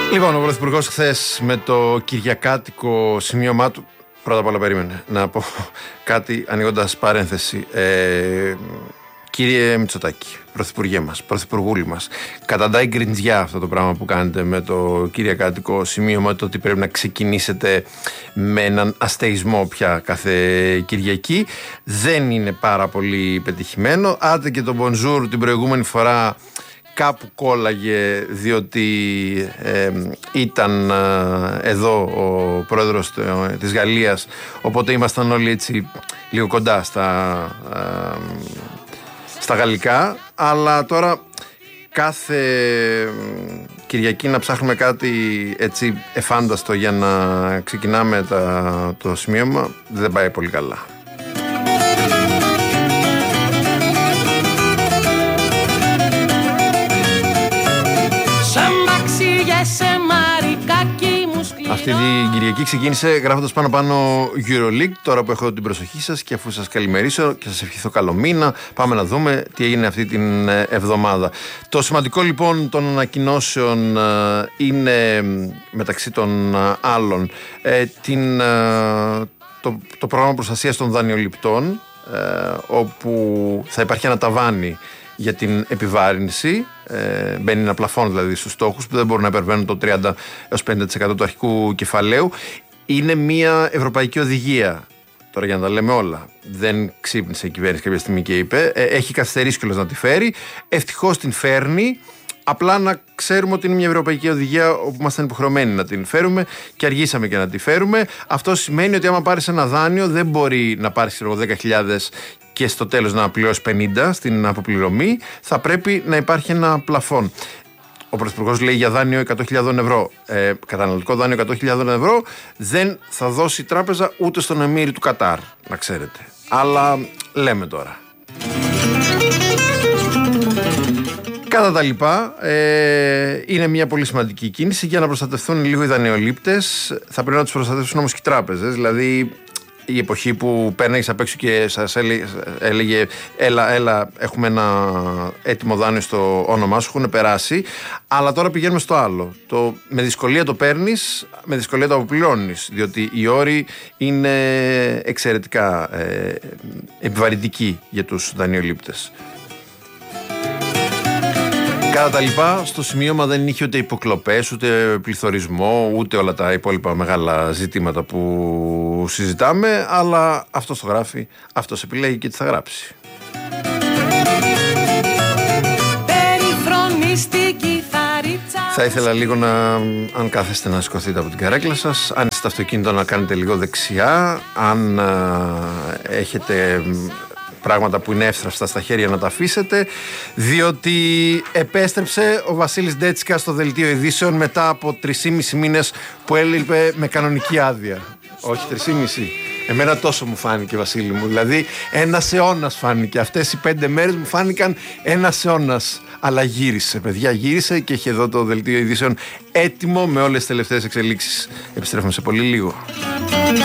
Λοιπόν, ο Πρωθυπουργός χθες με το κυριακάτικο σημείωμά του. Πρώτα απ' όλα περίμενε να πω κάτι ανοίγοντας παρένθεση. Κύριε Μητσοτάκη, Πρωθυπουργέ μας, Πρωθυπουργούλη μας, καταντάει γκριντζιά αυτό το πράγμα που κάνετε με το κυριακάτικο σημείωμα, το ότι πρέπει να ξεκινήσετε με έναν αστεϊσμό πια κάθε Κυριακή. Δεν είναι πάρα πολύ πετυχημένο. Άντε και το bonjour την προηγούμενη φορά κάπου κόλλαγε, διότι ήταν εδώ ο πρόεδρος της Γαλλίας, οπότε ήμασταν όλοι έτσι λίγο κοντά στα γαλλικά, αλλά τώρα κάθε Κυριακή να ψάχνουμε κάτι έτσι εφάνταστο για να ξεκινάμε το σημείωμα δεν πάει πολύ καλά. Αυτή την Κυριακή ξεκίνησε γράφοντας πάνω EuroLeague. Τώρα που έχω την προσοχή σας και αφού σας καλημερίσω και σας ευχηθώ καλό μήνα, πάμε να δούμε τι έγινε αυτή την εβδομάδα. Το σημαντικό λοιπόν των ανακοινώσεων είναι μεταξύ των άλλων το πρόγραμμα προστασίας των δανειοληπτών, όπου θα υπάρχει ένα ταβάνι για την επιβάρυνση. Μπαίνει ένα πλαφόν δηλαδή στους στόχους που δεν μπορούν να υπερβαίνουν το 30-50% του αρχικού κεφαλαίου. Είναι μια ευρωπαϊκή οδηγία. Τώρα για να τα λέμε όλα, δεν ξύπνησε η κυβέρνηση κάποια στιγμή και είπε, έχει καθυστερήσει κιόλας να τη φέρει. Ευτυχώς την φέρνει. Απλά να ξέρουμε ότι είναι μια ευρωπαϊκή οδηγία όπου ήμασταν υποχρεωμένοι να την φέρουμε και αργήσαμε και να τη φέρουμε. Αυτό σημαίνει ότι άμα πάρεις ένα δάνειο δεν μπορεί να πάρεις 10.000 και στο τέλος να πληρώσει 50 στην αποπληρωμή. Θα πρέπει να υπάρχει ένα πλαφόν. Ο Πρωθυπουργός λέει για δάνειο 100.000 ευρώ. Καταναλωτικό δάνειο 100.000 ευρώ δεν θα δώσει η τράπεζα ούτε στον εμμύρη του Κατάρ, να ξέρετε. Αλλά λέμε τώρα. Κατά τα λοιπά, είναι μια πολύ σημαντική κίνηση για να προστατευτούν λίγο οι δανειολήπτες. Θα πρέπει να τους προστατεύσουν όμως και οι τράπεζες. Δηλαδή, η εποχή που παίρναγες απ' έξω και σας έλεγε έλα, έχουμε ένα έτοιμο δάνειο στο όνομά σου, έχουν περάσει. Αλλά τώρα πηγαίνουμε στο άλλο. Με δυσκολία το παίρνεις, με δυσκολία το αποπληρώνεις. Διότι οι όροι είναι εξαιρετικά επιβαρυντικοί για τους δανειολήπτες. Κατά τα λοιπά, στο σημείωμα δεν είχε ούτε υποκλοπές, ούτε πληθωρισμό, ούτε όλα τα υπόλοιπα μεγάλα ζητήματα που συζητάμε, αλλά αυτός το γράφει, αυτός επιλέγει και τι θα γράψει. Θα ήθελα λίγο αν κάθεστε να σηκωθείτε από την καρέκλα σας, αν είστε στο αυτοκίνητο να κάνετε λίγο δεξιά, αν έχετε πράγματα που είναι εύθραυστα στα χέρια να τα αφήσετε, διότι επέστρεψε ο Βασίλης Ντέτσικα στο δελτίο ειδήσεων μετά από 3,5 μήνες που έλειπε με κανονική άδεια. Όχι 3,5. Εμένα τόσο μου φάνηκε, Βασίλη μου. Δηλαδή ένας αιώνας φάνηκε. Αυτές οι 5 μέρες μου φάνηκαν ένας αιώνας. Αλλά γύρισε, παιδιά, γύρισε και έχει εδώ το δελτίο ειδήσεων έτοιμο με όλες τις τελευταίες εξελίξεις. Επιστρέφουμε σε πολύ λίγο.